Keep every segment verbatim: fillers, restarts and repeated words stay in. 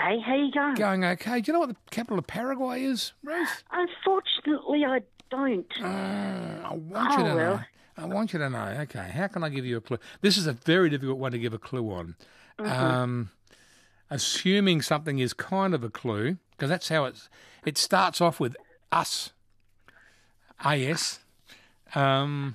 okay. How you going? Going okay. Do you know what the capital of Paraguay is, Ruth? Unfortunately, I don't. Uh, I want Oh, you to well. know. I want you to know. Okay, how can I give you a clue? This is a very difficult one to give a clue on. Mm-hmm. Um, assuming something is kind of a clue, because that's how it's. It starts off with us. A S. Um,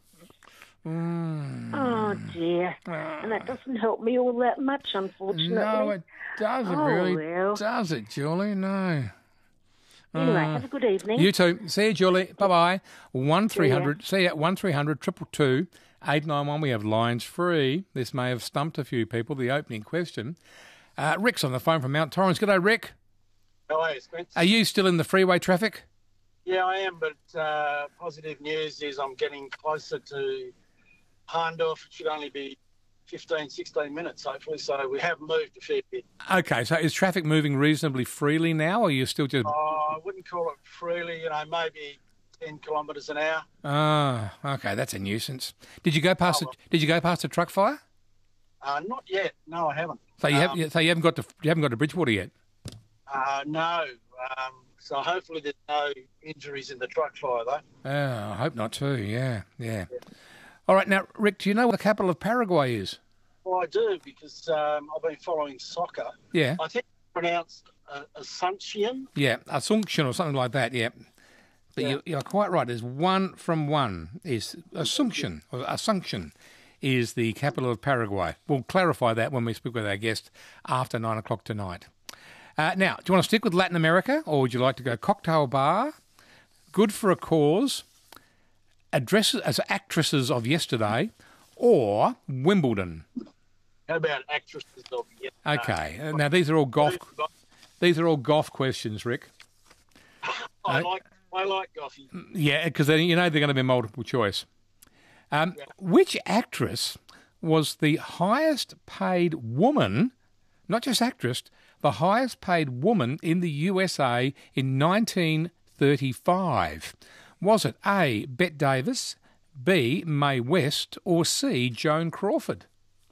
mm, Oh, dear. And that doesn't help me all that much, unfortunately. no, it doesn't Oh, really. well. Does it, Julie? No. Anyway, Uh, have a good evening. You too. See you, Julie. Bye bye. One three ya. hundred. See you at one three hundred triple two eight nine one. We have lines free. This may have stumped a few people. The opening question. Uh, Rick's on the phone from Mount Torrens. G'day, Rick. How are you, Spence? Are you still in the freeway traffic? Yeah, I am, but uh, positive news is I'm getting closer to Harndorf. It should only be fifteen, sixteen minutes, hopefully, so we have moved a fair bit. Okay, so is traffic moving reasonably freely now, or are you still just... Oh, I wouldn't call it freely, you know, maybe ten kilometres an hour. Oh, okay, that's a nuisance. Did you go past? Oh, well. a, did you go past a truck fire? Uh, not yet. No, I haven't. So you Um, have. So you haven't got to. You haven't got to Bridgewater yet. Uh, no. Um, so hopefully there's no injuries in the truck fire, though. Oh, I hope not too. Yeah, yeah. All right, now, Rick, do you know what the capital of Paraguay is? Well, I do, because um, I've been following soccer. Yeah, I think it's pronounced uh, Asuncion. yeah, Assumption or something like that. Yeah, but Yeah. You, you're quite right. There's one from one is Assumption or Assumption is the capital of Paraguay. We'll clarify that when we speak with our guest after nine o'clock tonight. Uh, now, do you want to stick with Latin America, or would you like to go cocktail bar, good for a cause, addresses as actresses of yesterday, or Wimbledon? How about actresses of yesterday? Okay, uh, now these are all golf. These are all golf questions, Rick. I Uh, like I like Goffy. Yeah, because you know they're going to be multiple choice. Um, Yeah. Which actress was the highest paid woman, not just actress, the highest paid woman in the U S A in nineteen thirty-five? Was it A, Bette Davis, B, Mae West, or C, Joan Crawford?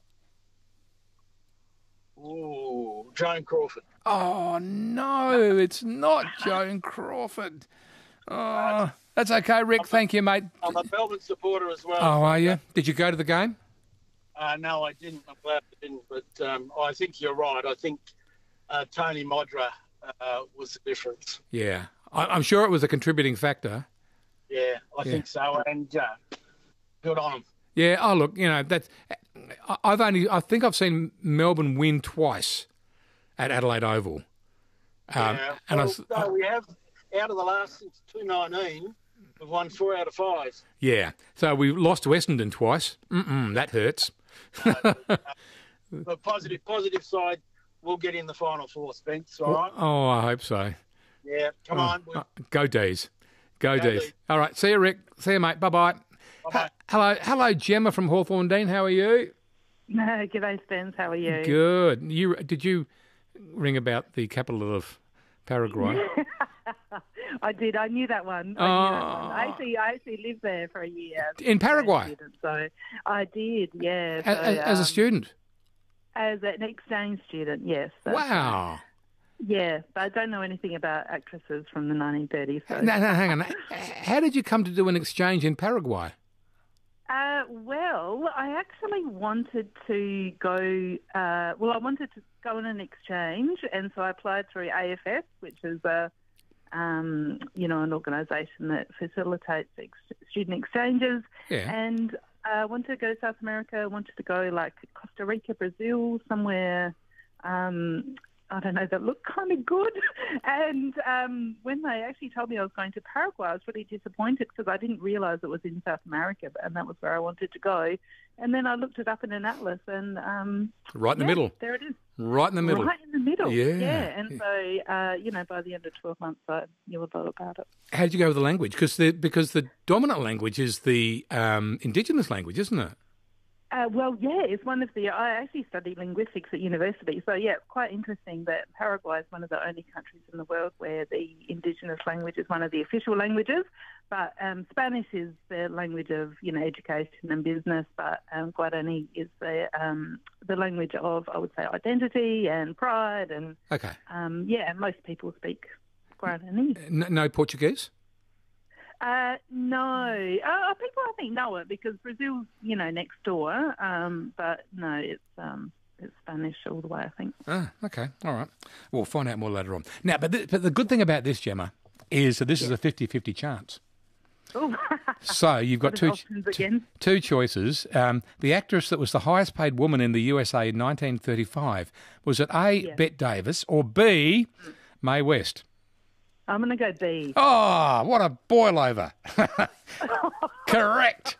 Ooh, Joan Crawford. Oh, no, it's not Joan Crawford. Oh, that's okay, Rick. Thank you, mate. I'm a Melbourne supporter as well. Oh, are you? Did you go to the game? Uh, no, I didn't. I'm glad I didn't. But um, I think you're right. I think uh, Tony Modra uh, was the difference. Yeah. I, I'm sure it was a contributing factor. Yeah, I Yeah. think so. And uh, good on him. Yeah, oh, look, you know, that's... I- I've only... I think I've seen Melbourne win twice at Adelaide Oval. Um, yeah. and I Well, was, so we have, out of the last since two nineteen, we've won four out of five. yeah. So we lost to Essendon twice. Mm-mm, that hurts. But positive, positive side, we'll get in the final four, Spence. All right? Oh, I hope so. Yeah, come on. Uh, go D's. Go, Go D's. D's. All right. See you, Rick. See you, mate. Bye-bye. Bye-bye. Hello, hello, Gemma from Hawthorne Dean. How are you? No, g'day, Spence. How are you? Good. You did you ring about the capital of Paraguay? I did. I knew that one. I, knew that one. I actually, I actually lived there for a year. In Paraguay? So I did, yeah. So, as, as a um, student? As an exchange student, yes. That's Wow. right. Yeah, but I don't know anything about actresses from the nineteen thirties. So. No, no, hang on. How did you come to do an exchange in Paraguay? Uh, well, I actually wanted to go, uh, well, I wanted to go on an exchange, and so I applied through A F S, which is a, um, you know, an organisation that facilitates ex- student exchanges, Yeah. and I wanted to go to South America, wanted to go like Costa Rica, Brazil, somewhere, um, I don't know, that looked kind of good. And um, when they actually told me I was going to Paraguay, I was really disappointed because I didn't realise it was in South America, and that was where I wanted to go. And then I looked it up in an atlas, and um, Right in the yeah, middle. there it is. Right in the middle. Right in the middle. Yeah. Yeah. And so, uh, you know, by the end of twelve months, I knew a lot about it. How did you go with the language? Because the because the dominant language is the um, indigenous language, isn't it? Uh, well, yeah, it's one of the. I actually studied linguistics at university, so yeah, quite interesting that Paraguay is one of the only countries in the world where the indigenous language is one of the official languages. But um, Spanish is the language of, you know, education and business. But um, Guarani is the um, the language of, I would say, identity and pride, and Okay. um, yeah, and most people speak Guarani. No, no Portuguese? Uh, no, uh, people I think know it because Brazil's, you know, next door. Um, but no, it's um, it's Spanish all the way, I think. Ah, okay, all right. We'll find out more later on. Now, but the, but the good thing about this, Gemma, is that this yeah. is a fifty-fifty chance. Ooh. So you've got two, two, two choices. Um, the actress that was the highest paid woman in the U S A in nineteen thirty-five, was it A, yeah. Bette Davis, or B, mm. Mae West? I'm going to go B. Oh, what a boil over. Correct.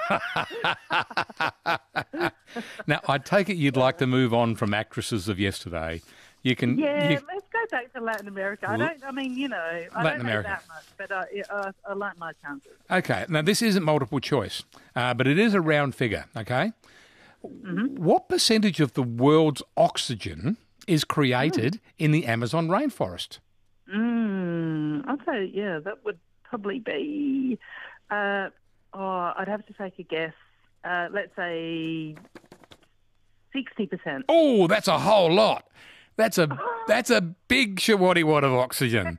Now, I take it you'd like to move on from actresses of yesterday. You can. Yeah, you, let's go back to Latin America. I don't. I mean, you know, I Latin don't America. know that much, but I, I, I like my chances. Okay. Now, this isn't multiple choice, uh, but it is a round figure. Okay. Mm-hmm. What percentage of the world's oxygen is created mm. in the Amazon rainforest? Mm, I'd say, yeah, that would probably be, uh, oh, I'd have to take a guess. Uh, let's say sixty percent. Oh, that's a whole lot. That's a that's a big shawatty wad of oxygen.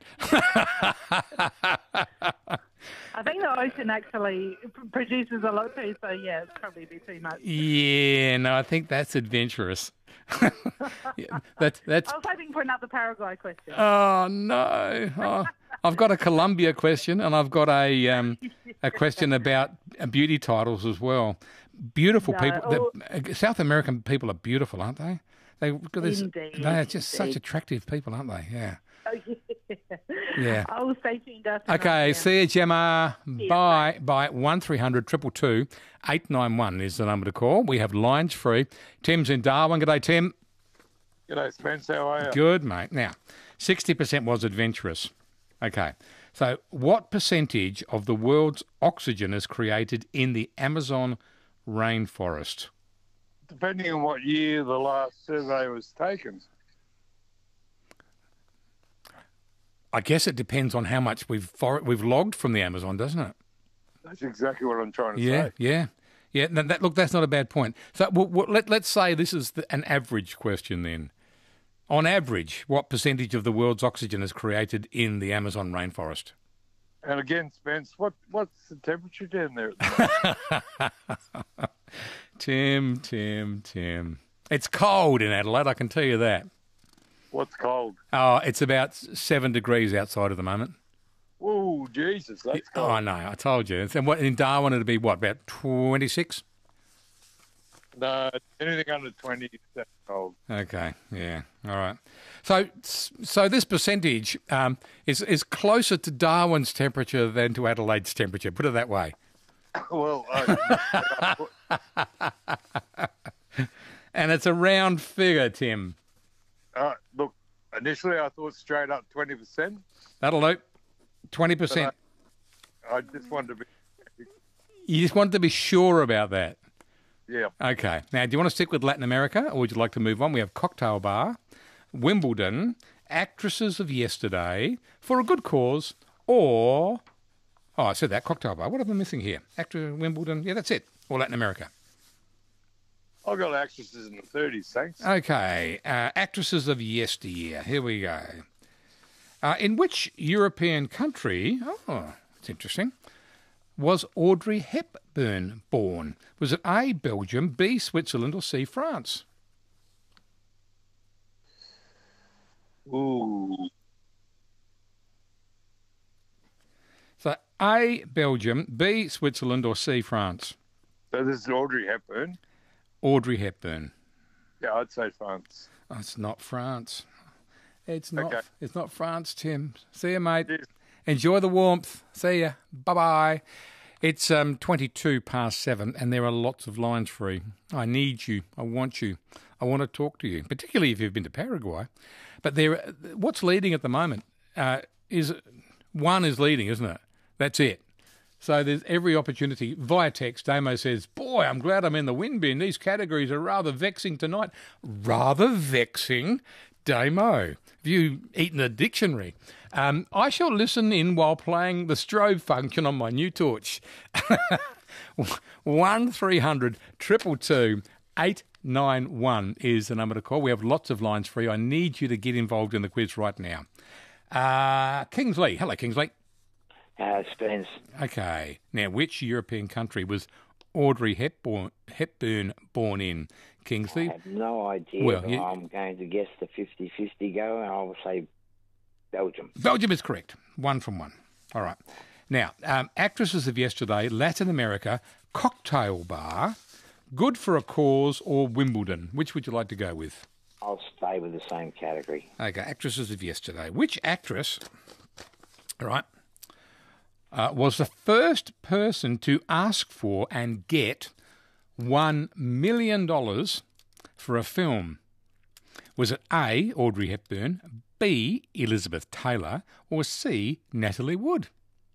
I think the ocean actually produces a lot too, so yeah, it's probably be too much. Yeah, no, I think that's adventurous. yeah, that, that's... I was hoping for another Paraguay question. Oh, no. Oh, I've got a Colombia question, and I've got a um, a question about beauty titles as well. Beautiful no, people. Or... The, South American people are beautiful, aren't they? They, indeed, they are just indeed. such attractive people, aren't they? Yeah. Oh, yeah. Yeah. I will stay tuned after. Okay, that, see you, Gemma. Yeah, bye. Bye. one three hundred two two two eight nine one is the number to call. We have lines free. Tim's in Darwin. G'day, Tim. G'day, Spence. How are you? Good, mate. Now, sixty percent was adventurous. Okay. So what percentage of the world's oxygen is created in the Amazon rainforest? Depending on what year the last survey was taken. I guess it depends on how much we've for, we've logged from the Amazon, doesn't it? That's exactly what I'm trying to yeah, say. Yeah, yeah. Yeah, no, that, look, that's not a bad point. So well, well, let, let's say this is the, an average question then. On average, what percentage of the world's oxygen is created in the Amazon rainforest? And again, Spence, what, what's the temperature down there? At the Tim, Tim, Tim. It's cold in Adelaide, I can tell you that. What's cold? Oh, it's about seven degrees outside at the moment. Oh, Jesus, that's cold. Oh, I know, I told you. And what, in Darwin, it'll be, what, about twenty-six? No, anything under twenty is that cold. Okay, yeah, all right. So so this percentage um, is, is closer to Darwin's temperature than to Adelaide's temperature, put it that way. Well, I, and it's a round figure, Tim. Uh, look, initially I thought straight up twenty percent. That'll do. twenty percent. I, I just wanted to be... You just wanted to be sure about that? Yeah. Okay. Now, do you want to stick with Latin America, or would you like to move on? We have Cocktail Bar, Wimbledon, Actresses of Yesterday, For a Good Cause, or... Oh, I said that, Cocktail Bar. What am I missing here? Actor, Wimbledon. Yeah, that's it. Or Latin America. I've got actresses in the thirties, thanks. Okay. Uh, actresses of yesteryear. Here we go. Uh, in which European country, oh, it's interesting, was Audrey Hepburn born? Was it A, Belgium, B, Switzerland, or C, France? Ooh. So A, Belgium, B, Switzerland, or C, France? So this is Audrey Hepburn? Audrey Hepburn. Yeah, I'd say France. Oh, it's not France. It's not. Okay. It's not France, Tim. See you, mate. Yes. Enjoy the warmth. See ya. Bye bye. It's um twenty-two past seven, and there are lots of lines free. I need you. I want you. I want to talk to you, particularly if you've been to Paraguay. But there, what's leading at the moment uh, is one is leading, isn't it? That's it. So there's every opportunity. Via text, Damo says, boy, I'm glad I'm in the win bin. These categories are rather vexing tonight. Rather vexing? Damo, have you eaten a dictionary? Um, I shall listen in while playing the strobe function on my new torch. one three hundred two two two eight nine one is the number to call. We have lots of lines for you. I need you to get involved in the quiz right now. Uh, Kingsley. Hello, Kingsley. Uh, Spence. Okay. Now, which European country was Audrey Hepburn, Hepburn born in, Kingsley? I have no idea. Well, but you- I'm going to guess the fifty-fifty go, and I'll say Belgium. Belgium is correct. One from one. All right. Now, um, actresses of yesterday, Latin America, cocktail bar, good for a cause, or Wimbledon. Which would you like to go with? I'll stay with the same category. Okay, actresses of yesterday. Which actress, all right, uh, was the first person to ask for and get one million dollars for a film? Was it A, Audrey Hepburn, B, Elizabeth Taylor, or C, Natalie Wood?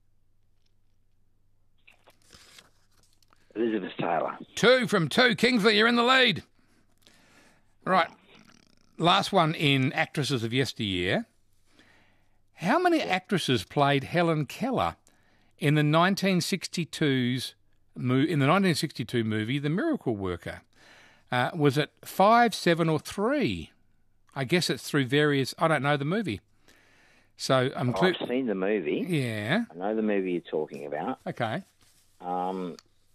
Elizabeth Taylor. Two from two. Kingsley, you're in the lead. Right. Last one in actresses of yesteryear. How many actresses played Helen Keller in the nineteen sixty-two's mo- in the nineteen sixty-two movie The Miracle Worker? Uh, was it five, seven, or three? I guess it's through various. I don't know the movie, so I'm. Oh, clu- I've seen the movie. yeah. I know the movie you're talking about. Okay. Um,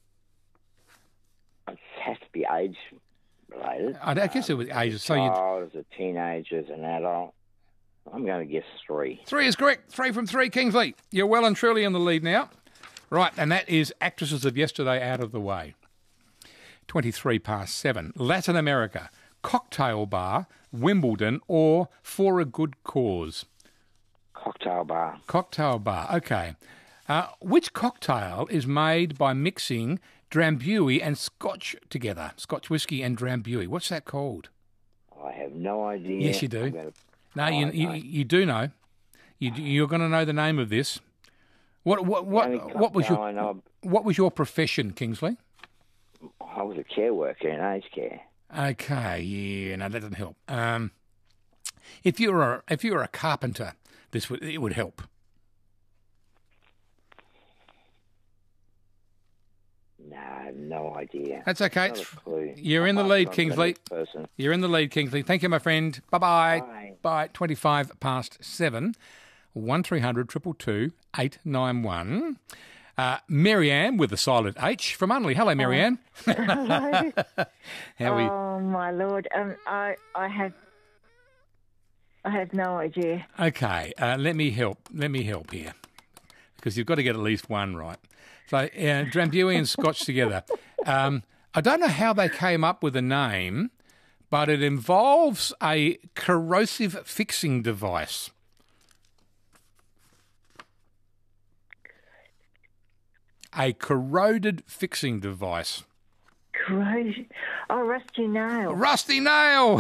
it has to be age related. I, I guess it was ages. So you Child, as a teenager, as an adult. I'm going to guess three. three is correct. Three from three, Kingsley. You're well and truly in the lead now. Right, and that is actresses of yesterday out of the way. twenty-three past seven. Latin America, cocktail bar, Wimbledon, or for a good cause? Cocktail bar. Cocktail bar, okay. Uh, which cocktail is made by mixing Drambuie and Scotch together? Scotch whiskey and Drambuie. What's that called? I have no idea. Yes, you do. I'm gonna- No, you, Oh, you, no. you do know. You, you're going to know the name of this. What what what The only what was cocktail your I know, what was your profession, Kingsley? I was a care worker in aged care. Okay, yeah, no, that doesn't help. Um, if you were a, if you were a carpenter, this would it would help. No, I have no idea. That's okay. Not a It's- clue. You're in the I'll lead, pass on to the Kingsley. next person. You're in the lead, Kingsley. Thank you, my friend. Bye-bye. Bye. Bye. twenty-five past seven. one three hundred two two two eight nine one. Uh, Marianne with the silent H from Unley. Hello, Marianne. Hello. How are we? Oh my lord. Um, I I have I have no idea. Okay, uh, let me help. Let me help here, because you've got to get at least one right. So, uh, Drambuie and Scotch together. Um, I don't know how they came up with a name, but it involves a corrosive fixing device. A corroded fixing device. Corrosion. Oh, rusty nail. Rusty nail.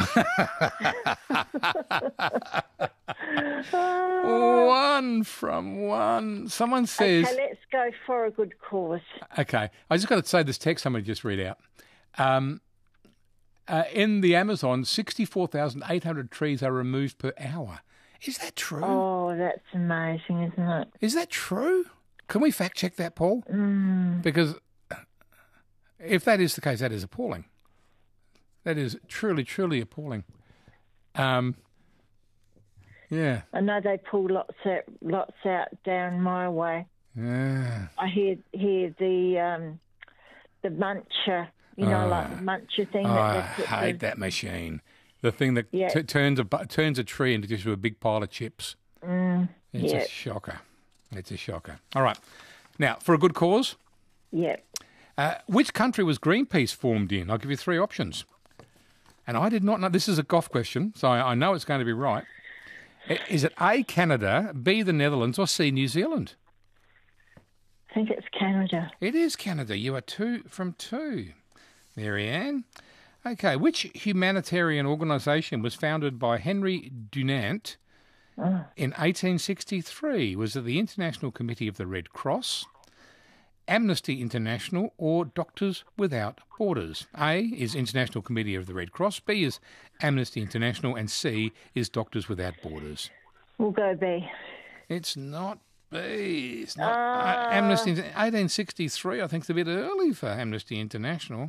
One from one. Someone says. Okay, let's go for a good cause. Okay, I just got to say this text somebody just read out. Um, uh, in the Amazon, sixty-four thousand eight hundred trees are removed per hour. Is that true? Oh, that's amazing, isn't it? Is that true? Can we fact check that, Paul? Mm. Because if that is the case, that is appalling. That is truly, truly appalling. Um, yeah. I know they pull lots out, lots out down my way. Yeah. I hear hear the um, the muncher, you know, Oh. like the muncher thing. Oh, that I they put hate the- that machine. The thing that Yeah. t- turns a bu- turns a tree into just a big pile of chips. Mm, It's yeah, a shocker. It's a shocker. All right. Now, for a good cause, yeah. uh, which country was Greenpeace formed in? I'll give you three options. And I did not know. This is a golf question, so I, I know it's going to be right. I- Is it A, Canada, B, the Netherlands, or C, New Zealand? I think it's Canada. It is Canada. You are two from two, Marianne. Okay. Which humanitarian organisation was founded by Henry Dunant Oh. in eighteen sixty-three? Was it the International Committee of the Red Cross, Amnesty International or Doctors Without Borders? A is International Committee of the Red Cross, B is Amnesty International, and C is Doctors Without Borders. We'll go B. It's not B. It's not uh, Amnesty. eighteen sixty-three, I think, is a bit early for Amnesty International.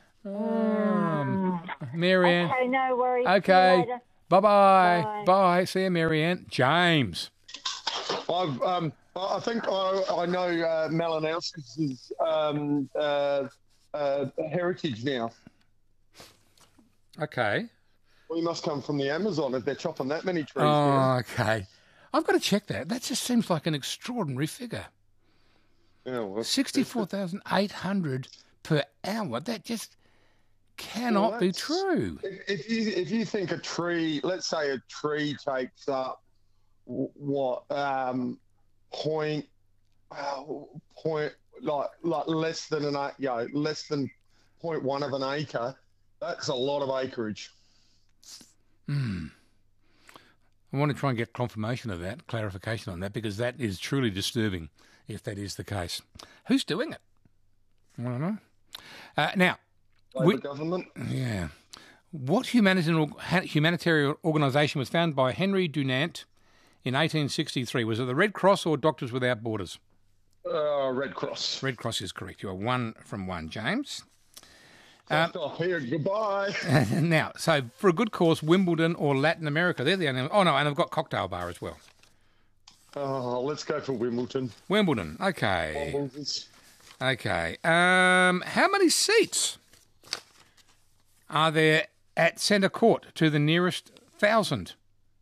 Um, Marianne. Okay, no worries. Okay. Bye-bye. Bye. Bye. See you, Marianne. James. I've, um, I think I, I know uh, Malinowskis' um, uh, uh, heritage now. Okay. We must come from the Amazon if they're chopping that many trees. Oh, down. okay. I've got to check that. That just seems like an extraordinary figure. Yeah, well, sixty-four thousand eight hundred per hour. That just cannot well, be true. If, if you if you think a tree, let's say a tree takes up what um, point uh, point like like less than an ac- you know, less than point one of an acre, that's a lot of acreage. Hmm. I want to try and get confirmation of that, clarification on that, because that is truly disturbing if that is the case. Who's doing it? I don't know. Uh, now, Labour we, government. Yeah. What humanitarian, humanitarian organisation was founded by Henry Dunant in eighteen sixty-three? Was it the Red Cross or Doctors Without Borders? Uh, Red Cross. Red Cross is correct. You are one from one, James. First off here, goodbye. Now, so for a good cause, Wimbledon or Latin America. They're the only... Oh, no, and I've got Cocktail Bar as well. Oh, let's go for Wimbledon. Wimbledon, okay. Okay. Um, how many seats are there at Centre Court to the nearest thousand?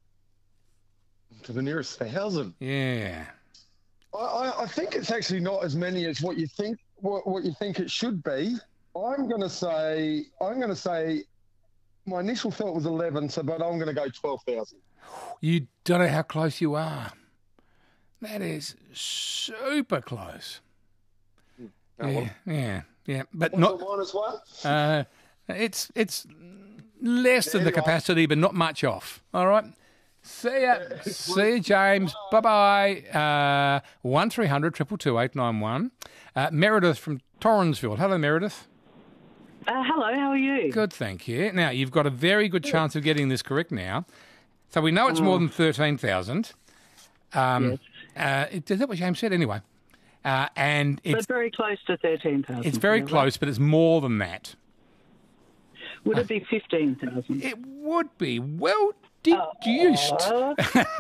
To the nearest thousand? Yeah. I, I, I think it's actually not as many as what you think. What, what you think it should be. I'm going to say. I'm going to say. My initial thought was eleven, so but I'm going to go twelve thousand. You don't know how close you are. That is super close. Oh, yeah, well. yeah, yeah, but What's not. the minus one? Uh, it's it's less There than the you are. capacity, but not much off. All right. See ya. See you, James. Bye bye. Uh, one three hundred triple two eight nine one. Uh, Meredith from Torrensville. Hello, Meredith. Uh, hello, how are you? Good, thank you. Now you've got a very good chance of getting this correct now. So we know it's more than thirteen thousand. Um, Yes. uh, is that what James said? Anyway, uh, and But it's very close to thirteen thousand. it's very close, but it's more than that. Would it be fifteen thousand? It would be well deduced. Uh,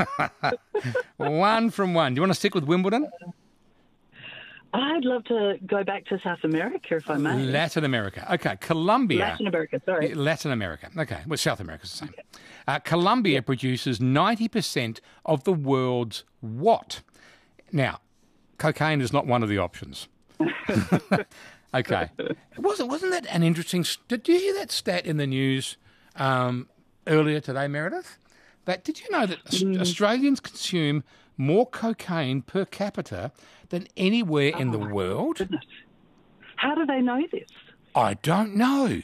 One from one. Do you want to stick with Wimbledon? I'd love to go back to South America, if I may. Latin America. Okay, Colombia. Latin America, sorry. Yeah, Latin America. Okay, well, South America's the same. Uh, Colombia produces ninety percent of the world's what? Now, cocaine is not one of the options. Okay. Wasn't wasn't that an interesting... Did you hear that stat in the news um, earlier today, Meredith? That did you know that Aus- Mm. Australians consume more cocaine per capita than anywhere in the world? Goodness. How do they know this? I don't know.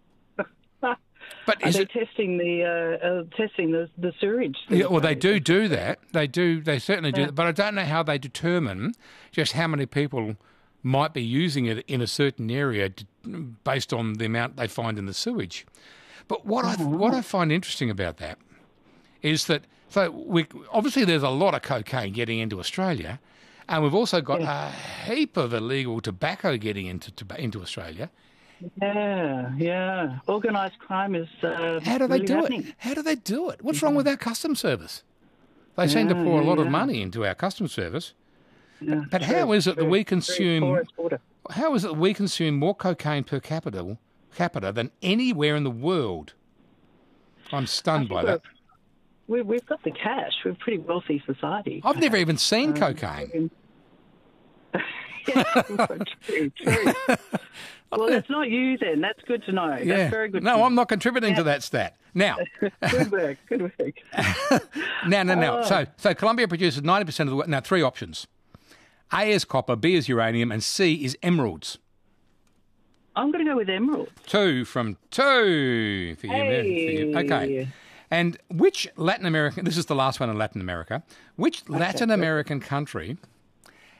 But Are is they it... testing the uh, uh, testing the the sewage? Yeah, well, they do do that. They do. They certainly do. Yeah. That. But I don't know how they determine just how many people might be using it in a certain area to, based on the amount they find in the sewage. But what I what I find interesting about that is that so we obviously there's a lot of cocaine getting into Australia, and we've also got Yeah. a heap of illegal tobacco getting into to, into Australia. Yeah, yeah. Organised crime is. Uh, How do they really do happening. it? How do they do it? What's wrong with our customs service? They seem to pour a lot of yeah. money into our customs service. Yeah, But true, how is it that true. we Very consume? porous border. How is it that we consume more cocaine per capita capita than anywhere in the world? I'm stunned by that. We, we've got the cash. We're a pretty wealthy society. I've never even seen Um, cocaine. Yeah, true, true. Well, that's not you then. That's good to know. Yeah. That's very good. No, to know. I'm not contributing to that stat. Now, Good work. Good work. no, no, no. Oh. So, so Colombia produces ninety percent of the. Now, three options: A is copper, B is uranium, and C is emeralds. I'm going to go with emerald. Two from two for you. man, for you. Hey. Okay. And which Latin American? This is the last one in Latin America. Which Latin American country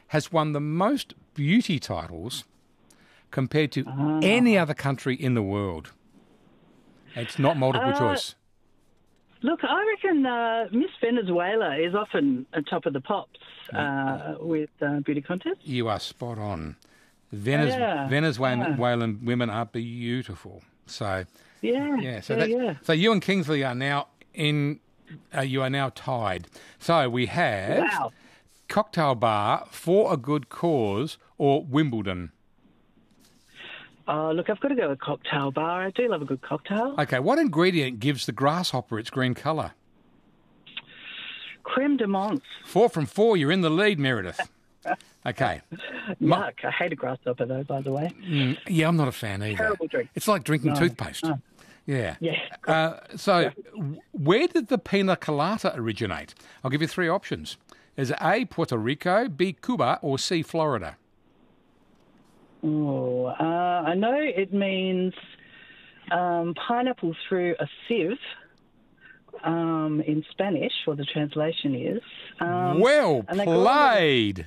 has won the most beauty titles compared to any other country in the world? It's not multiple Uh, choice. Look, I reckon uh, Miss Venezuela is often on top of the pops uh, with uh, beauty contests. You are spot on. Venez- Yeah, Venezuelan yeah. women are beautiful. So Yeah, yeah, so yeah, that's, yeah. so you and Kingsley are now in. Uh, you are now tied. So we have Wow. Cocktail Bar, For a Good Cause, or Wimbledon. Oh, look, I've got to go with Cocktail Bar. I do love a good cocktail. Okay, what ingredient gives the grasshopper its green colour? Creme de menthe. Four from four. You're in the lead, Meredith. Okay. Ma- Yuck. I hate a grasshopper, though, by the way. Mm, yeah, I'm not a fan either. Terrible drink. It's like drinking No. toothpaste. No. Yeah. Yeah. Uh, so, w- where did the pina colada originate? I'll give you three options. Is it A, Puerto Rico, B, Cuba, or C, Florida? Oh, uh, I know it means um, pineapple through a sieve um, in Spanish, or the translation is. Um, well and they call played.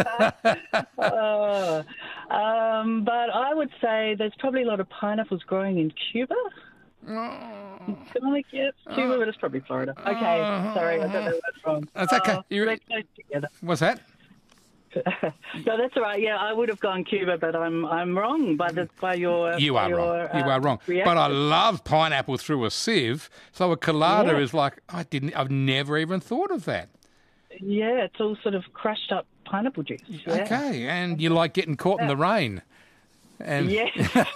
uh, um, but I would say there's probably a lot of pineapples growing in Cuba. Oh. Can I guess Cuba, but it's probably Florida. Okay, sorry, I don't know what's wrong. That's okay. Oh, You're- let's go together. What's that? No, that's all right. Yeah, I would have gone Cuba, but I'm I'm wrong by the by your. You by are your, wrong. You uh, are wrong. reaction. But I love pineapple through a sieve. So a colada Yeah. is like I didn't. I've never even thought of that. Yeah, it's all sort of crushed up pineapple juice. Yeah. Okay, and you like getting caught in the rain. And Yeah.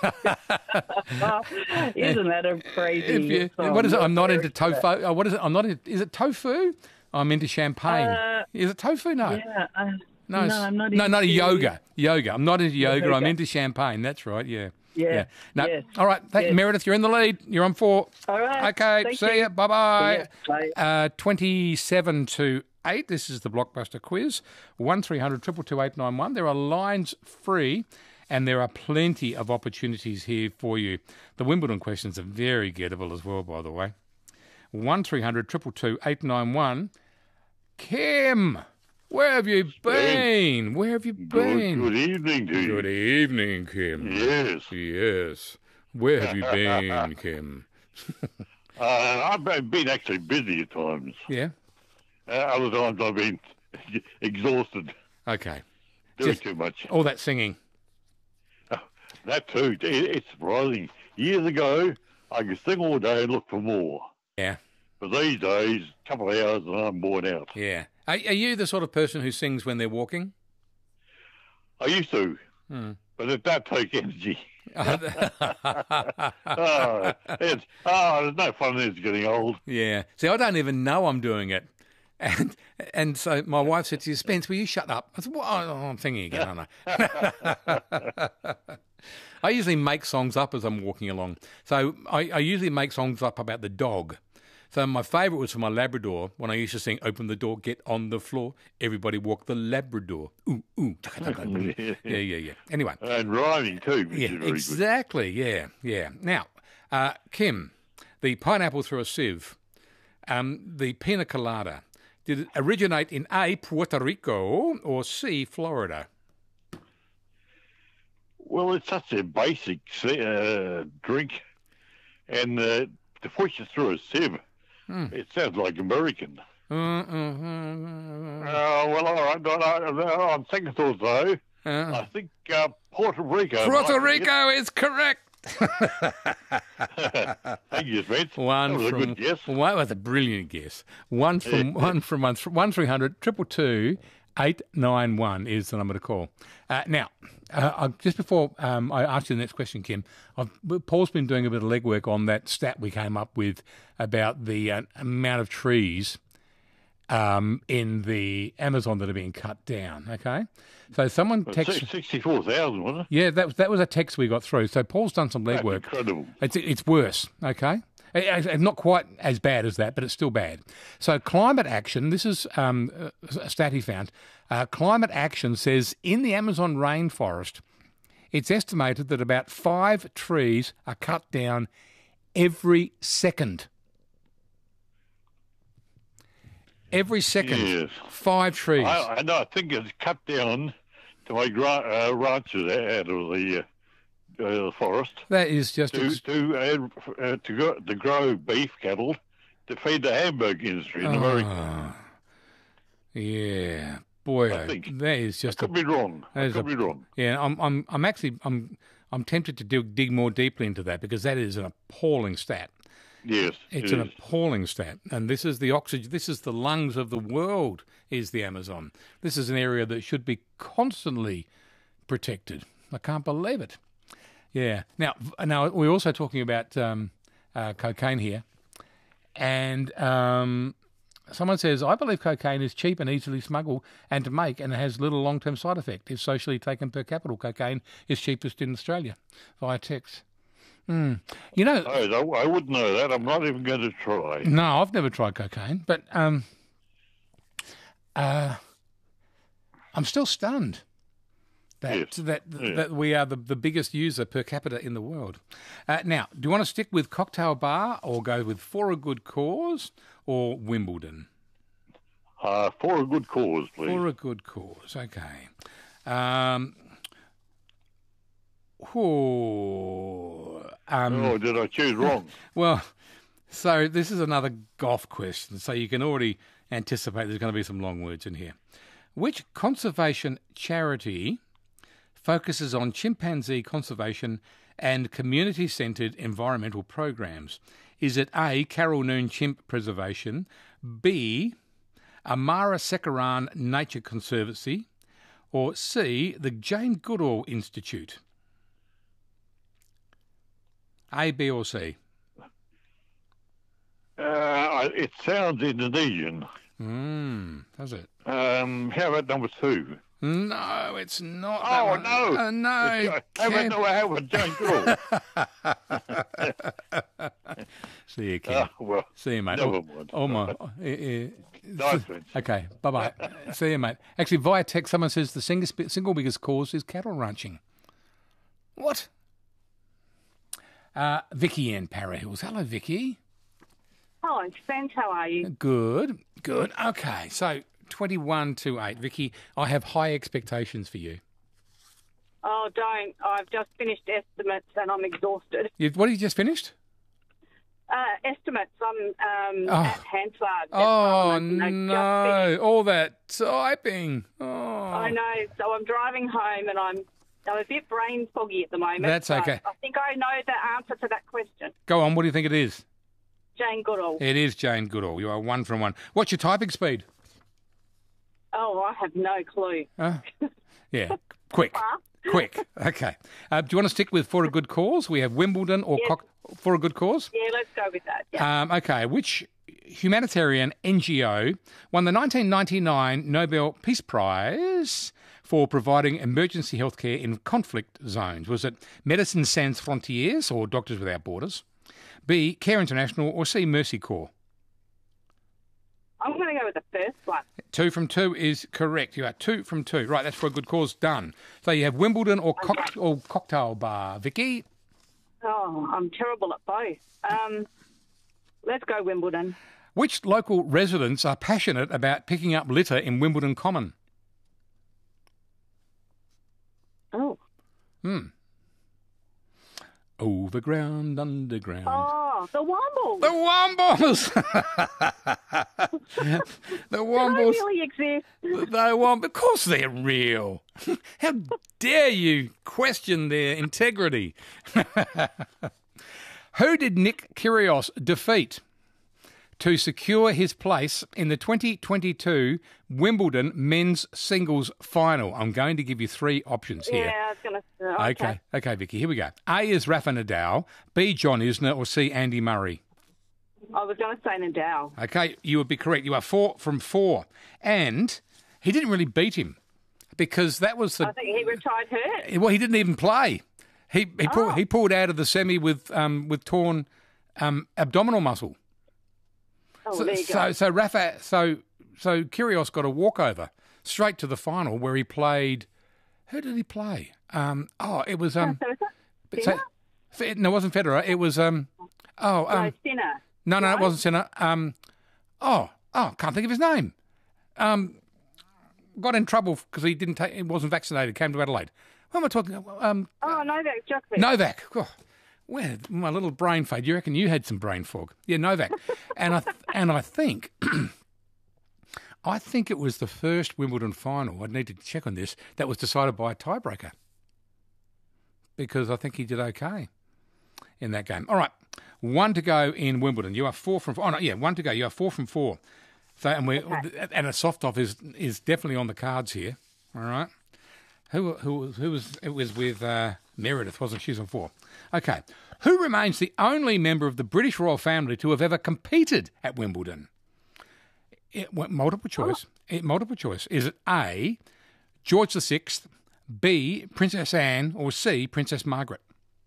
Isn't that a crazy? if you, song? what is it? I'm not into Very tofu. Oh, what is it? I'm not. In, is it tofu? I'm into champagne. Uh, is it tofu? No. Yeah. Uh, No, no, it's- I'm not. No, not a into- yoga. Yoga. I'm not into yoga. I'm Yoga. into champagne. That's right. Yeah. Yeah, No. yes, All right. Thank you, yes. Meredith. You're in the lead. You're on four. All right. Okay. Thank see you. ya. Bye bye. See ya. Bye. Uh, Twenty-seven to eight. This is the Blockbuster quiz. One three hundred triple two eight nine one. There are lines free, and there are plenty of opportunities here for you. The Wimbledon questions are very gettable as well, by the way. One three hundred triple two eight nine one. Kim, where have you been? Where have you been? Good, good evening to you. Good evening, Kim. Yes. Yes. Where have you been, Kim? Uh, I've been, been actually busy at times. Yeah. Uh, other times I've been exhausted, Okay. doing Just- too much. All that singing. That too. It, it's surprising. Years ago, I could sing all day and look for more. Yeah. But these days, a couple of hours and I'm worn out. Yeah. Are, are you the sort of person who sings when they're walking? I used to, Hmm. but it, that takes energy. yeah. oh, it's, oh, there's no fun in it getting old. See, I don't even know I'm doing it. And and so my wife said to you, Spence, will you shut up? I said, well, oh, I'm singing again, aren't I? I usually make songs up as I'm walking along. So I, I usually make songs up about the dog. So my favourite was for my Labrador when I used to sing, open the door, get on the floor, everybody walk the Labrador. Ooh, ooh. Yeah, yeah, yeah. Anyway. And rhyming too, which Yeah, is very good. exactly. Yeah, yeah. Now, uh, Kim, the pineapple through a sieve, um, the pina colada, did it originate in A, Puerto Rico, or C, Florida? Well, it's such a basic uh, drink, and uh, to push it through a sieve, Hmm. it sounds like American. Uh, uh, uh, Uh, well, all right. No, no, no, on second thought, though, uh, I think uh, Puerto Rico. Puerto might be it. Rico is correct. Thank you, Spence. One that was from a good guess. Well, that was a brilliant guess. One from one from one one three hundred triple two eight nine one is the number to call. Uh, now, uh, I- just before um, I ask you the next question, Kim, I've, Paul's been doing a bit of legwork on that stat we came up with about the uh, amount of trees um, in the Amazon that are being cut down. Okay, so someone texted. sixty-four thousand, wasn't it? Yeah, that was that was a text we got through. So Paul's done some That's legwork. incredible. It's it's worse, okay? It- It's not quite as bad as that, but it's still bad. So climate action, this is um, a stat he found. Uh, climate action says in the Amazon rainforest, it's estimated that about five trees are cut down every second. Every second, Yes. five trees. I, I know. I think it's cut down to make gra- uh, ranches out of the, uh, uh, the forest That is just to ex- to add, uh, to, go, to grow beef cattle to feed the hamburger industry in America. Ah, yeah, boy, I oh, think. that is I just could a, be wrong. that I is could a- be wrong. yeah. I'm I'm I'm actually I'm I'm tempted to dig, dig more deeply into that because that is an appalling stat. Yes, It's it an is. appalling stat, and this is the oxygen. This is the lungs of the world. Is the Amazon? This is an area that should be constantly protected. I can't believe it. Yeah. Now, v- now we're also talking about um, uh, cocaine here, and um, someone says, "I believe cocaine is cheap and easily smuggled and to make, and it has little long-term side effect. If socially taken per capita, cocaine is cheapest in Australia." Via text. Mm. You know, Oh, I, I wouldn't know that. I'm not even going to try. no, I've never tried cocaine, but um, uh, I'm still stunned that Yes. that Yeah. that we are the, the biggest user per capita in the world. Uh, now, do you want to stick with Cocktail Bar or go with For a Good Cause or Wimbledon? Uh, for a good cause, please. For a Good Cause, okay. Um, whew, um, oh, did I choose wrong? Well, so this is another golf question, so you can already anticipate there's going to be some long words in here. Which conservation charity focuses on chimpanzee conservation and community-centred environmental programs? Is it A, Carol Noon Chimp Preservation, B, Amara Sekaran Nature Conservancy, or C, the Jane Goodall Institute? A, B or C? Uh, it sounds Indonesian. Hmm, does it? Um, how about number two? No, it's not. that Oh, one. no. Uh, no. It's, uh, how about, Ken. no, how about Jane Goodall? See you, Ken. Ah, well, See you, mate. never Oh, mind. oh, my. Oh, eh, eh. Nice, Vince. Okay, bye-bye. See you, mate. Actually, via text, someone says the single, single biggest cause is cattle ranching. What? Uh, Vicky in Para Hills. Hello, Vicky. Hello, Spence. How are you? Good, good. Okay, so twenty-one to eight. Vicky, I have high expectations for you. Oh, don't. I've just finished estimates and I'm exhausted. You, what have you just finished? Uh, estimates. I'm um, Oh. at Hansard. Oh, And I just no. finished. All that typing. Oh. I know. So I'm driving home and I'm I'm a bit brain foggy at the moment. That's but okay. I think I know the answer to that question. Go on, what do you think it is? Jane Goodall. It is Jane Goodall. You are one from one. What's your typing speed? Oh, I have no clue. Uh, yeah, quick, Fast. quick. Okay. Uh, do you want to stick with For a Good Cause? We have Wimbledon or Yes. cock- For a Good Cause? Yeah, let's go with that. Yeah. Um, okay, which humanitarian N G O won the nineteen ninety-nine Nobel Peace Prize for providing emergency healthcare in conflict zones? Was it Médecins Sans Frontières or Doctors Without Borders? B, Care International, or C, Mercy Corps? I'm going to go with the first one. Two from two is correct. You are two from two. Right, that's For a Good Cause. Done. So you have Wimbledon or, cock- or Cocktail Bar. Vicky? Oh, I'm terrible at both. Um, let's go Wimbledon. Which local residents are passionate about picking up litter in Wimbledon Common? Oh. Hmm. Overground, underground. Oh, the Wombles. The Wombles! The Do they Wombles. really exist? They won't. Of course they're real. How dare you question their integrity? Who did Nick Kyrgios defeat to secure his place in the twenty twenty-two Wimbledon men's singles final? I'm going to give you three options here. Yeah, I was going to. Uh, okay. Okay, okay, Vicky, here we go. A is Rafa Nadal, B, John Isner, or C, Andy Murray. I was going to say Nadal. Okay, you would be correct. You are four from four. And he didn't really beat him because that was the... I think he retired hurt. Well, he didn't even play. He he, Oh. pulled, he pulled out of the semi with um with torn um, abdominal muscle. Oh, so, there you so go. so Rafa so so Kyrgios got a walkover straight to the final where he played. Who did he play? Um oh it was um So is that so- Sinner? Fe- no, it wasn't Federer. It was um oh um no, Sinner. no no it right? wasn't Sinner. Um oh Oh, can't think of his name. Um, got in trouble because he didn't take, he wasn't vaccinated. Came to Adelaide. What am I talking about? Um, Oh, Novak Djokovic. Novak. Oh, where my little brain fade. You reckon you had some brain fog? Yeah, Novak. and I and I think I think it was the first Wimbledon final. I'd need to check on this. That was decided by a tiebreaker because I think he did okay in that game. All right, one to go in Wimbledon. You are four from four. Oh no, yeah, one to go. You are four from four. So and we okay. and a soft off is is definitely on the cards here. All right. Who who who was it was with uh, Meredith, wasn't she? She's on four. Okay. Who remains the only member of the British royal family to have ever competed at Wimbledon? It, multiple choice. Oh. It, multiple choice. Is it A, George the Sixth, B, Princess Anne, or C, Princess Margaret?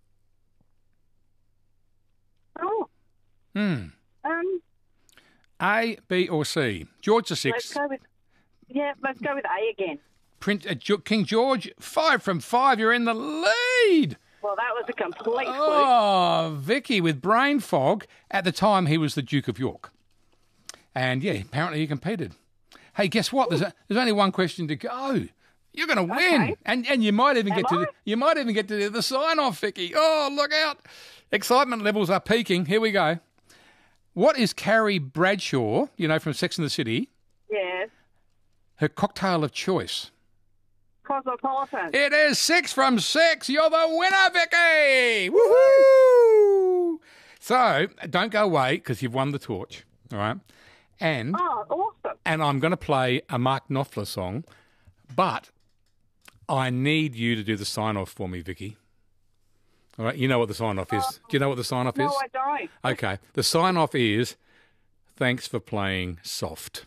Oh. Hmm. Um. A, B, or C? George the Sixth. Let's go with. Yeah, let's go with A again. Prince uh, King George, five from five. You're in the lead. Well, that was a complete fluke. Oh, Vicky with brain fog. At the time, he was the Duke of York. And, yeah, apparently he competed. Hey, guess what? There's, a, there's only one question to go. You're going to win. Okay. And and you might even Am get to I? the, you might even get to the sign-off, Vicky. Oh, look out. Excitement levels are peaking. Here we go. What is Carrie Bradshaw, you know, from Sex and the City, Yes. her cocktail of choice? Cosmopolitan. It is six from six. You're the winner, Vicky. Woohoo! So don't go away because you've won the torch. All right, and Oh, awesome. and I'm going to play a Mark Knopfler song, but I need you to do the sign off for me, Vicky. All right, you know what the sign off is. Do you know what the sign off No, is? I don't. Okay, the sign off is thanks for playing soft.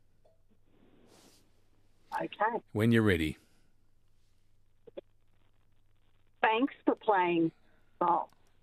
Okay. When you're ready. Thanks for playing soft.